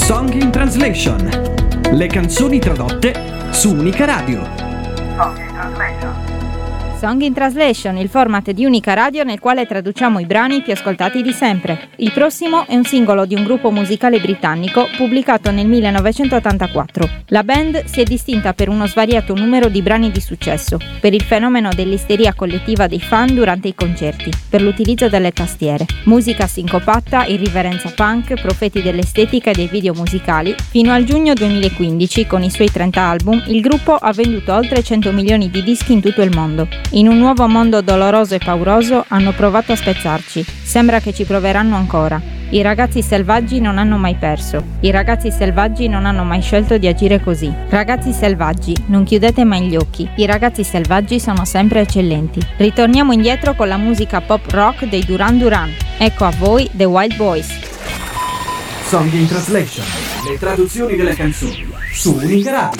Song in Translation. Le canzoni tradotte su Unica Radio. Song in Translation, il format di Unica Radio nel quale traduciamo i brani più ascoltati di sempre. Il prossimo è un singolo di un gruppo musicale britannico pubblicato nel 1984. La band si è distinta per uno svariato numero di brani di successo, per il fenomeno dell'isteria collettiva dei fan durante i concerti, per l'utilizzo delle tastiere, musica sincopata, irriverenza punk, profeti dell'estetica e dei video musicali. Fino al giugno 2015, con i suoi 30 album, il gruppo ha venduto oltre 100 milioni di dischi in tutto il mondo. In un nuovo mondo doloroso e pauroso hanno provato a spezzarci. Sembra che ci proveranno ancora. I ragazzi selvaggi non hanno mai perso. I ragazzi selvaggi non hanno mai scelto di agire così. Ragazzi selvaggi, non chiudete mai gli occhi. I ragazzi selvaggi sono sempre eccellenti. Ritorniamo indietro con la musica pop rock dei Duran Duran. Ecco a voi The Wild Boys. Song in Translation. Le traduzioni delle canzoni su Unica Radio.